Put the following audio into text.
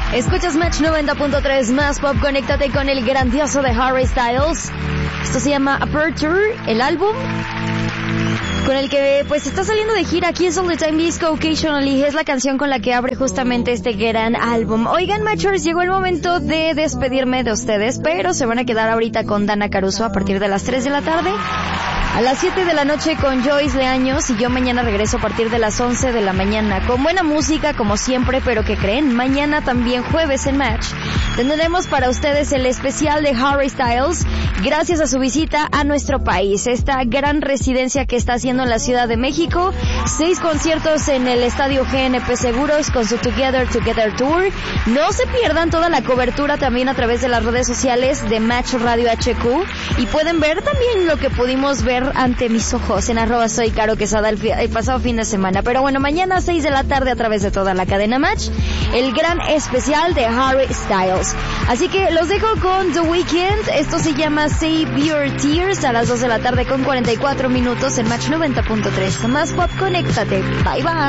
Escuchas Match 90.3 más pop, conéctate con el grandioso de Harry Styles. Esto se llama Aperture, el álbum con el que pues está saliendo de gira. Aquí es All the Time Disco Occasionally, es la canción con la que abre justamente este gran álbum. Oigan, Matchers, llegó el momento de despedirme de ustedes, pero se van a quedar ahorita con Dana Caruso a partir de las 3 de la tarde. A las 7 de la noche con Joyce Leaños y yo mañana regreso a partir de las 11 de la mañana con buena música como siempre, pero ¿qué creen? Mañana también jueves en Match tendremos para ustedes el especial de Harry Styles gracias a su visita a nuestro país, esta gran residencia que está haciendo en la Ciudad de México, 6 conciertos en el Estadio GNP Seguros con su Together Tour. No se pierdan toda la cobertura también a través de las redes sociales de Match Radio HQ y pueden ver también lo que pudimos ver ante mis ojos en @soycaroquesada el pasado fin de semana. Pero bueno, mañana a 6 de la tarde a través de toda la cadena Match, el gran especial de Harry Styles. Así que los dejo con The Weeknd, esto se llama Save Your Tears a las 2 de la tarde con 44 minutos en Match 90.3. Más pop, conéctate. Bye bye.